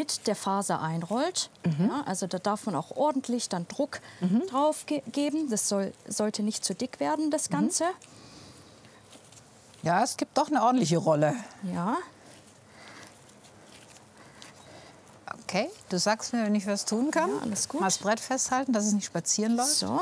mit der Faser einrollt. Ja, also da darf man auch ordentlich dann Druck drauf geben. Das sollte nicht zu dick werden, das Ganze. Ja, es gibt doch eine ordentliche Rolle. Ja. Okay, du sagst mir, wenn ich was tun kann. Ja, alles gut. Mal das Brett festhalten, dass es nicht spazieren läuft. So.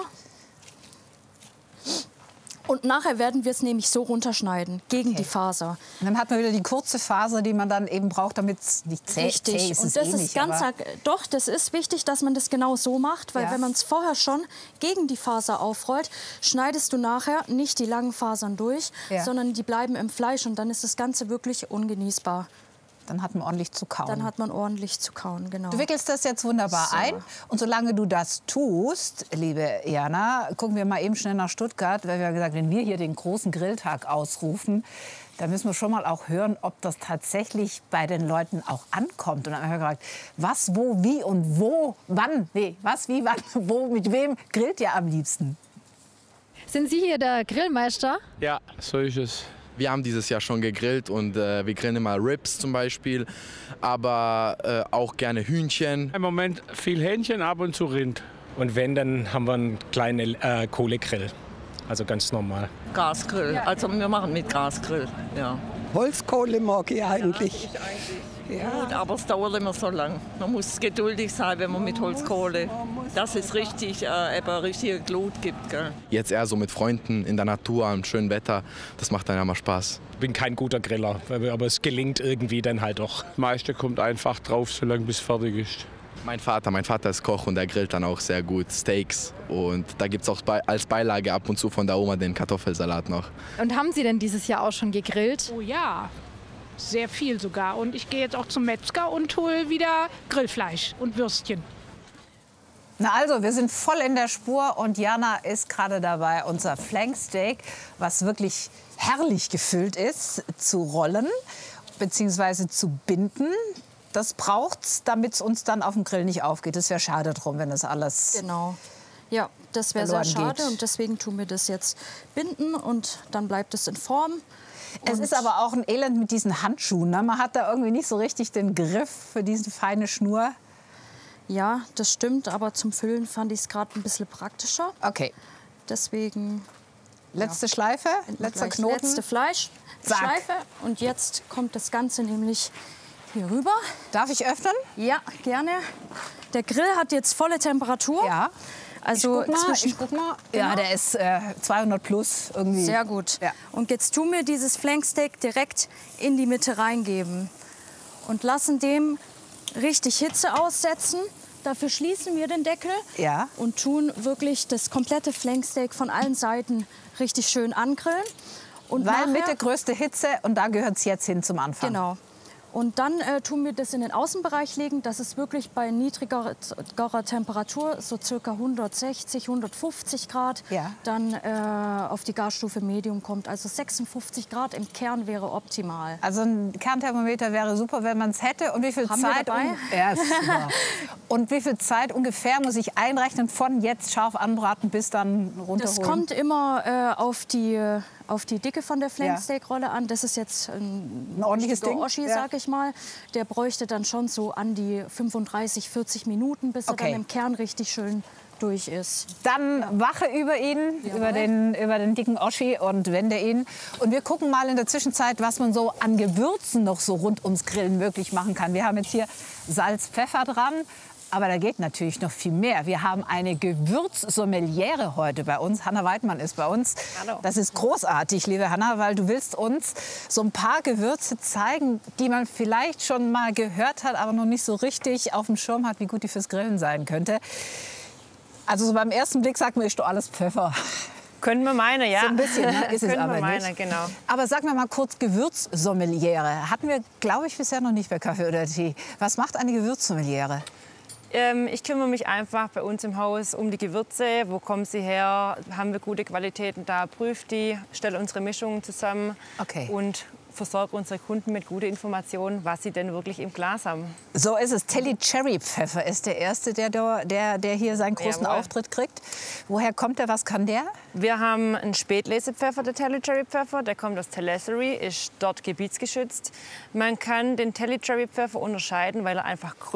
Und nachher werden wir es nämlich so runterschneiden, gegen die Faser. Und dann hat man wieder die kurze Faser, die man dann eben braucht, damit es nicht zäh ist. Richtig. Und das ist ganz, doch, das ist wichtig, dass man das genau so macht, weil wenn man es vorher schon gegen die Faser aufrollt, schneidest du nachher nicht die langen Fasern durch, sondern die bleiben im Fleisch und dann ist das Ganze wirklich ungenießbar. Dann hat man ordentlich zu kauen. Dann hat man ordentlich zu kauen, genau. Du wickelst das jetzt wunderbar ein. Und solange du das tust, liebe Jana, gucken wir mal eben schnell nach Stuttgart. Weil wir haben gesagt, wenn wir hier den großen Grilltag ausrufen, dann müssen wir schon mal auch hören, ob das tatsächlich bei den Leuten auch ankommt. Und dann haben wir gefragt, was, wo, wie und wo, wann, was, wie, wann, wo, mit wem grillt ihr am liebsten? Sind Sie hier der Grillmeister? Ja, so ist es. Wir haben dieses Jahr schon gegrillt und wir grillen immer Ribs zum Beispiel, aber auch gerne Hühnchen. Im Moment viel Hähnchen, ab und zu Rind. Und wenn, dann haben wir einen kleinen Kohlegrill, also ganz normal. Gasgrill, also wir machen mit Gasgrill, ja. Holzkohle mag ich eigentlich. Gut, aber es dauert immer so lang. Man muss geduldig sein, wenn man mit Holzkohle, dass es richtig, eben richtige Glut gibt. Gell? Jetzt eher so mit Freunden in der Natur, am schönen Wetter. Das macht dann ja mal Spaß. Ich bin kein guter Griller, aber es gelingt irgendwie dann halt doch. Das meiste kommt einfach drauf, solange bis fertig ist. Mein Vater ist Koch und der grillt dann auch sehr gut Steaks. Und da gibt es auch als Beilage ab und zu von der Oma den Kartoffelsalat noch. Und haben Sie denn dieses Jahr auch schon gegrillt? Oh ja. Sehr viel sogar. Und ich gehe jetzt auch zum Metzger und hole wieder Grillfleisch und Würstchen. Na also, wir sind voll in der Spur und Jana ist gerade dabei, unser Flanksteak, was wirklich herrlich gefüllt ist, zu rollen bzw. zu binden. Das braucht's, damit es uns dann auf dem Grill nicht aufgeht. Das wäre schade drum, wenn das alles Ja, das wäre sehr schade geht. Und deswegen tun wir das jetzt binden und dann bleibt es in Form. Es ist aber auch ein Elend mit diesen Handschuhen. Ne? Man hat da irgendwie nicht so richtig den Griff für diese feine Schnur. Ja, das stimmt, aber zum Füllen fand ich es gerade ein bisschen praktischer. Okay. Deswegen. Letzte Schleife, letzter Knoten. Letzte Schleife. Und jetzt kommt das Ganze nämlich hier rüber. Darf ich öffnen? Ja, gerne. Der Grill hat jetzt volle Temperatur. Ja. Also ich guck mal. Ja, der ist 200 plus irgendwie. Sehr gut. Ja. Und jetzt tun wir dieses Flanksteak direkt in die Mitte reingeben und lassen dem richtig Hitze aussetzen. Dafür schließen wir den Deckel und tun wirklich das komplette Flanksteak von allen Seiten richtig schön angrillen. Und weil Mitte größte Hitze und da gehört es jetzt hin zum Anfang. Genau. Und dann tun wir das in den Außenbereich legen, dass es wirklich bei niedrigerer Temperatur, so ca. 160, 150 Grad, dann auf die Garstufe Medium kommt. Also 56 Grad im Kern wäre optimal. Also ein Kernthermometer wäre super, wenn man es hätte. Und wie viel Haben Zeit? wir dabei? Ja, super. Und wie viel Zeit ungefähr muss ich einrechnen von jetzt scharf anbraten bis dann runterholen? Das kommt immer auf die Dicke von der Flanksteak-Rolle an. Das ist jetzt ein ordentliches Ding, Oschi, sag ich mal. Der bräuchte dann schon so an die 35, 40 Minuten, bis er dann im Kern richtig schön durch ist. Dann wache über ihn, über den dicken Oschi und wende ihn. Und wir gucken mal in der Zwischenzeit, was man so an Gewürzen noch so rund ums Grillen möglich machen kann. Wir haben jetzt hier Salz, Pfeffer dran. Aber da geht natürlich noch viel mehr. Wir haben eine Gewürzsommeliere heute bei uns. Hanna Weidmann ist bei uns. Hallo. Das ist großartig, liebe Hanna, weil du willst uns so ein paar Gewürze zeigen, die man vielleicht schon mal gehört hat, aber noch nicht so richtig auf dem Schirm hat, wie gut die fürs Grillen sein könnte. Also so beim ersten Blick sagt man, ist doch alles Pfeffer. Können wir meinen, ja. So ein bisschen, ne? Ist es Können aber wir meinen, nicht. genau. Aber sag mir mal kurz, Gewürzsommeliere. Hatten wir, glaube ich, bisher noch nicht bei Kaffee oder Tee. Was macht eine Gewürzsommeliere? Ich kümmere mich einfach bei uns im Haus um die Gewürze. Wo kommen sie her? Haben wir gute Qualitäten da? Prüft die, stelle unsere Mischungen zusammen und versorge unsere Kunden mit guten Informationen, was sie denn wirklich im Glas haben. So ist es. Telly Cherry Pfeffer ist der Erste, der hier seinen großen Auftritt kriegt. Woher kommt der? Was kann der? Wir haben einen Spätlesepfeffer, der Telly Cherry Pfeffer. Der kommt aus Telessery, ist dort gebietsgeschützt. Man kann den Telly Cherry Pfeffer unterscheiden, weil er einfach größer